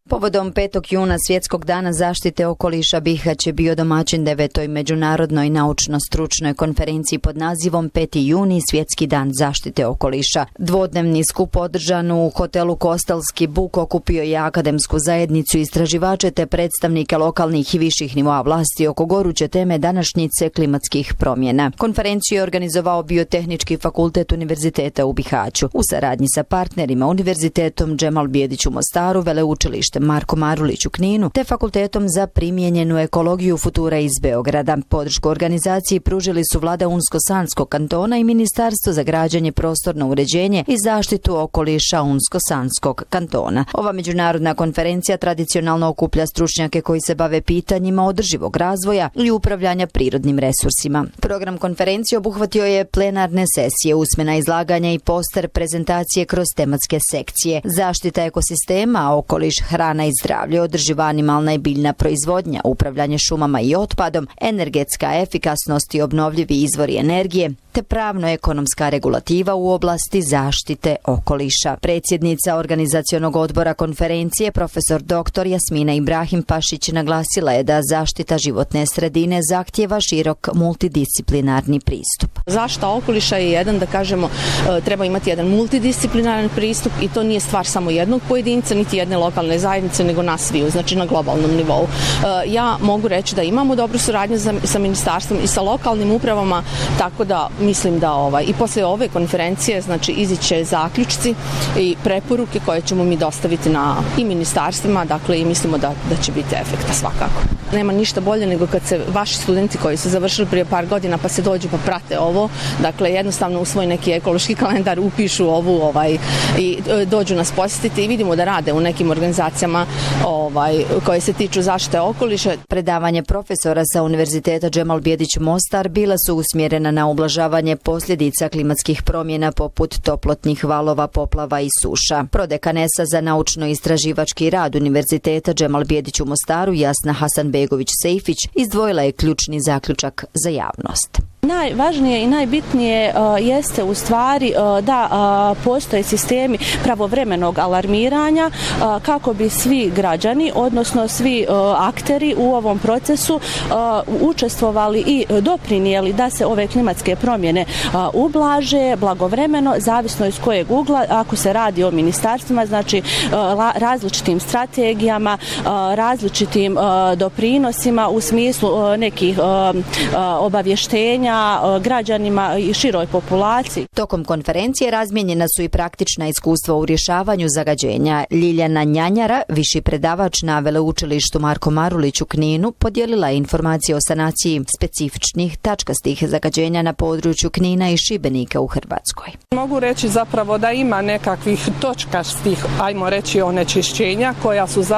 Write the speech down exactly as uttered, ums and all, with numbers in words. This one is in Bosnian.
Povodom petog juna Svjetskog dana zaštite okoliša Bihać je bio domaćin devetoj međunarodnoj naučno-stručnoj konferenciji pod nazivom peti juni Svjetski dan zaštite okoliša. Dvodnevni skup održan u hotelu Kostelski Buk okupio je akademsku zajednicu, istraživače te predstavnike lokalnih i viših nivoa vlasti oko goruće teme današnjice klimatskih promjena. Konferenciju je organizovao Biotehnički fakultet Univerziteta u Bihaću u saradnji sa partnerima Univerzitetom Džemal Bijedić u Mostaru, Veleučilištem Marko Marulić u Kninu te Fakultetom za primijenjenu ekologiju Futura iz Beograda. Podršku organizaciji pružili su vlada Unsko-Sanskog kantona i Ministarstvo za građenje, prostorno uređenje i zaštitu okoliša Unsko-Sanskog kantona. Ova međunarodna konferencija tradicionalno okuplja stručnjake koji se bave pitanjima održivog razvoja i upravljanja prirodnim resursima. Program konferencije obuhvatio je plenarne sesije, usmena izlaganja i poster prezentacije kroz tematske sekcije: zaštita ekosistema, okoliš, hrana i zdravlje, održiva animalna i biljna proizvodnja, upravljanje šumama i otpadom, energetska efikasnost i obnovljivi izvori energije, te pravno-ekonomska regulativa u oblasti zaštite okoliša. Predsjednica organizacionog odbora konferencije, profesor doktor Jasmina Ibrahim Pašić, naglasila je da zaštita životne sredine zahtijeva širok multidisciplinarni pristup. Zaštita okoliša je jedan, da kažemo, treba imati jedan multidisciplinarni pristup i to nije stvar samo jednog pojedinca, niti jedne lokalne zajednice, nego nas sviju, znači na globalnom nivou. Ja mogu reći da imamo dobru suradnju sa ministarstvom i sa lokalnim upravama, tako da mislim da ovaj, i posle ove konferencije znači iziće zaključci i preporuke koje ćemo mi dostaviti na i ministarstvima, dakle i mislimo da, da će biti efekta svakako. Nema ništa bolje nego kad se vaši studenti koji su završili prije par godina pa se dođu pa prate ovo, dakle jednostavno u svoj neki ekološki kalendar upišu ovu ovaj, i dođu nas posjetiti i vidimo da rade u nekim organizacijama ovaj, koje se tiču zaštite okoliša. Predavanje profesora sa Univerziteta Džemal Bijedić Mostar bila su usmjerena na ublažavanje posljedica klimatskih promjena poput toplotnih valova, poplava i suša. Prodekanesa za naučno-istraživački rad Univerziteta Džemal Bijedić u Mostaru, Jasna Hasanbegović-Sejfić, izdvojila je ključni zaključak za javnost. Najvažnije i najbitnije uh, jeste u stvari uh, da uh, postoje sistemi pravovremenog alarmiranja uh, kako bi svi građani, odnosno svi uh, akteri u ovom procesu uh, učestvovali i doprinijeli da se ove klimatske promjene uh, ublaže blagovremeno, zavisno iz kojeg ugla, ako se radi o ministarstvima, znači uh, različitim strategijama, uh, različitim uh, doprinosima u smislu uh, nekih uh, uh, obavještenja građanima i široj populaciji. Tokom konferencije razmijenjena su i praktična iskustva u rješavanju zagađenja. Ljiljana Njanjara, viši predavač na Veleučilištu Marko Marulić u Kninu, podijelila je informacije o sanaciji specifičnih tačkastih zagađenja na području Knina i Šibenika u Hrvatskoj. Mogu reći zapravo da ima nekakvih točkastih, ajmo reći, onečišćenja koja su